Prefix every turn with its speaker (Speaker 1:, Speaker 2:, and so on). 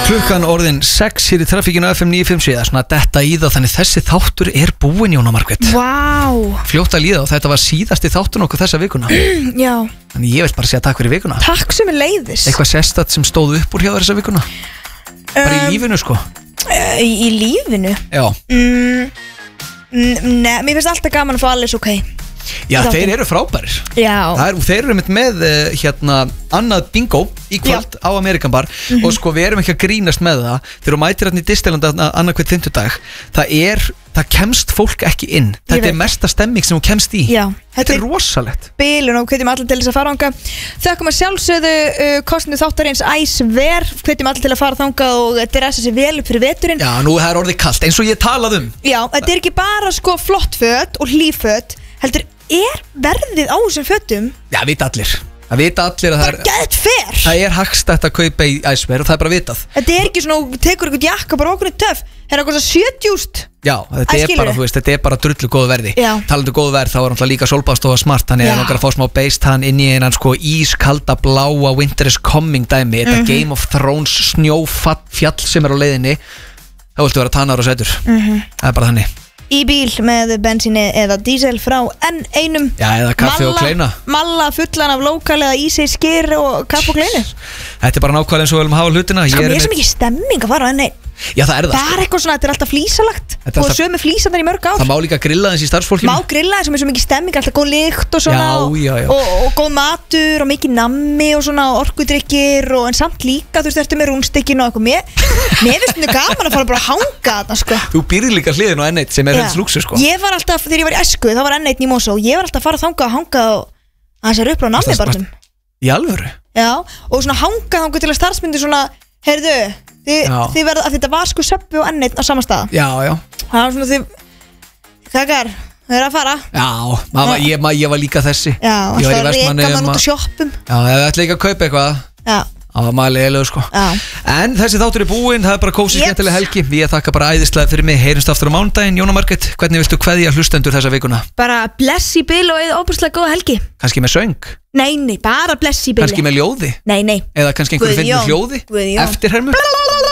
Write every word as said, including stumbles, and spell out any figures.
Speaker 1: Klukkan orðin sex hér í trafíkinu F M níu fimm sjö. Það er svona detta í það, þannig þessi þáttur er búinn, Jóna Margrét.
Speaker 2: Vá wow.
Speaker 1: Fljótt að líða og þetta var síðasti þáttun okkur þessa vikuna.
Speaker 2: Já.
Speaker 1: Þannig ég vil bara segja takk fyrir vikuna.
Speaker 2: Takk sem er leiðis.
Speaker 1: Eitthvað sérstætt sem stóð upp úr hjá þessa vikuna? Bara í lífinu sko.
Speaker 2: uh, Í, í lífinu?
Speaker 1: Já.
Speaker 2: mm, Nei, mér finnst alltaf gaman að fá alles ok.
Speaker 1: Já, þeir eru frábærir.
Speaker 2: Já.
Speaker 1: er, Þeir eru með, með hérna annað bingo í kvöld á Amerikan Bar. mm -hmm. Og sko við erum ekki að grínast með það. Þegar þú mætir hérna í Disneyland annað hvert fimmtudag, það er, það kemst fólk ekki inn. Þetta er mesta stemming sem þú kemst í.
Speaker 2: Já.
Speaker 1: Þetta, þetta er rosalegt.
Speaker 2: Bilun og hvetjum allir til þess að fara þangað. Þökkum að sjálfsögðu uh, kostinu þáttarins æsver. Hvetjum allir til að fara þangað og dressa sér vel upp fyrir veturinn.
Speaker 1: Já, nú er orðið kalt eins og ég talað um.
Speaker 2: Já, þetta er ekki bara sko flott föt og hlýföt, heldur er verðið á þessum fötum.
Speaker 1: Já, vita allir. Það vita allir að það er,
Speaker 2: bara gett fer.
Speaker 1: Það er hagstætt að kaupa í æsver og það er bara vitað.
Speaker 2: Þetta er ekki svona, tekur eitthvað jakka bara okkur í töff. Það er eitthvað sjötíúst.
Speaker 1: Já, þetta er bara, þú veist, þetta er bara drullu góð verði. Talandi góð verð, þá er náttúrulega líka sólbaðstofa smart. Þannig að langar að fá smá beist hann inn í einan sko ískalda bláa Winter is Coming dæmi. Þetta mm -hmm. Game of Thrones snjófjall sem er á leiðinni. Þá viltu vera tannar og sætur. mm -hmm. Það er bara þannig.
Speaker 2: Í bíl með bensíni eða dísel frá enn einum.
Speaker 1: Já, eða kaffi og kleina.
Speaker 2: Malla fullan af lokal eða ísi, skyr og kaffi og kleinu.
Speaker 1: Þetta er bara nákvæmlega eins og við viljum hafa hlutina.
Speaker 2: Sko, mér er svo mikið stemming að fara á enn einn.
Speaker 1: Já, það er það.
Speaker 2: Það er eitthvað svona, þetta er alltaf flísalagt. Og sömu flísandar í mörg ár.
Speaker 1: Það má líka grilla þess í starfsfólkinu.
Speaker 2: Má grilla þess og mér er svo mikið stemming, alltaf góð lykt og svona.
Speaker 1: Já, já, já.
Speaker 2: Og, og góð matur og mikið nammi og svona orkudrykkir og en samt líka, þú veist, ertu með rúnstykkinu og eitthvað. Mér, mér finnst þetta gaman að fara bara að hanga þetta, sko.
Speaker 1: Þú býrð líka hliðin á enn einn sem er helst lúksu, sko.
Speaker 2: Ég var alltaf, þegar ég var í æsku, það var enn einn í Mosó og ég var alltaf að fara að þanga og hanga og að þessar upp á nammibarnum.
Speaker 1: Í alvöru?
Speaker 2: Já, og svona hanga þanga til að starfsmyndir svona, heyrðu, þið, þið verða að þetta var sko söppu og enn einn á sama stað.
Speaker 1: Já, já.
Speaker 2: Það var svona þið, kakar, þið er að fara.
Speaker 1: Já, maður, ég, maður, ég var líka þessi.
Speaker 2: Já, og það reyka mann út á sjoppum.
Speaker 1: Já, ég ætla ekki að kaupa eitthvað.
Speaker 2: Já.
Speaker 1: Það var maður leiðilegu sko.
Speaker 2: Já.
Speaker 1: En þessi þáttur er búinn, það er bara kósið yep. skemmtileg helgi. Ég þakka bara æðislega fyrir mig. Heyrumst aftur á mánudaginn. Jóna Margrét, hvernig viltu kveðja hlustendur þessa vikuna?
Speaker 2: Bara bless í bil og eða óbúrslega góða helgi.
Speaker 1: Kannski með söng?
Speaker 2: Nei, nei, bara bless í bil.
Speaker 1: Kannski með ljóði?
Speaker 2: Nei, nei.
Speaker 1: Eða kannski einhverju finnur hljóði?
Speaker 2: Guðjón.
Speaker 1: Eftirhermu?